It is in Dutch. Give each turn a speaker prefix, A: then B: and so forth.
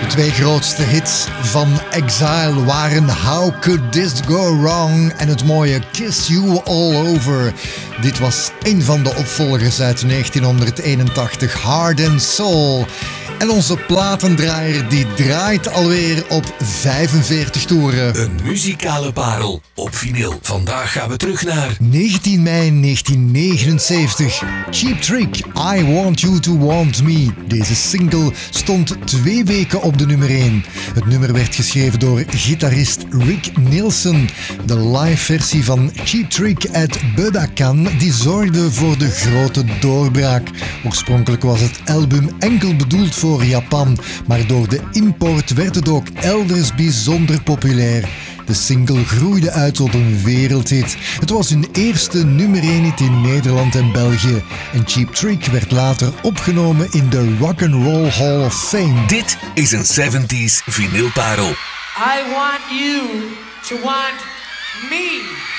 A: De twee grootste hits van Exile waren How Could This Go Wrong en het mooie Kiss You All Over. Dit was een van de opvolgers uit 1981, Heart and Soul. En onze platendraaier die draait alweer op 45 toeren.
B: Een muzikale parel op vinyl. Vandaag gaan we terug naar
A: 19 mei 1979. Cheap Trick, I Want You To Want Me. Deze single stond 2 weken op de nummer 1. Het nummer werd geschreven door gitarist Rick Nielsen. De live versie van Cheap Trick uit Budokan die zorgde voor de grote doorbraak. Oorspronkelijk was het album enkel bedoeld voor Japan, maar door de import werd het ook elders bijzonder populair. De single groeide uit tot een wereldhit. Het was hun eerste nummer 1 hit in Nederland en België. En Cheap Trick werd later opgenomen in de Rock'n'Roll Hall of Fame.
B: Dit is een 70s vinylparel.
C: I want you to want me.